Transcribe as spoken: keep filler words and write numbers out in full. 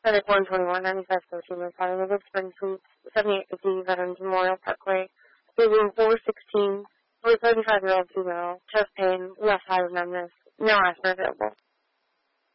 Medic one twenty-one, ninety-five thirteen, responding to Wood Spring Suites, seventy-eight fifty Veterans Memorial Parkway, room four sixteen, for a thirty-five-year-old female, chest pain, left side of numbness, no aspirin available.